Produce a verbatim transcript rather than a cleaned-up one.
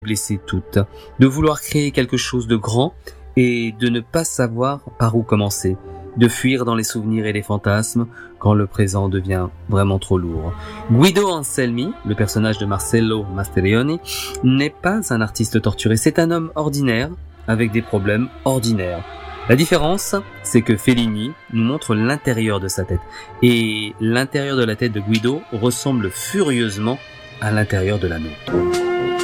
blesser toutes, de vouloir créer quelque chose de grand et de ne pas savoir par où commencer, de fuir dans les souvenirs et les fantasmes quand le présent devient vraiment trop lourd. Guido Anselmi, le personnage de Marcello Mastroianni, n'est pas un artiste torturé, c'est un homme ordinaire avec des problèmes ordinaires. La différence, c'est que Fellini nous montre l'intérieur de sa tête, et l'intérieur de la tête de Guido ressemble furieusement à l'intérieur de la nôtre.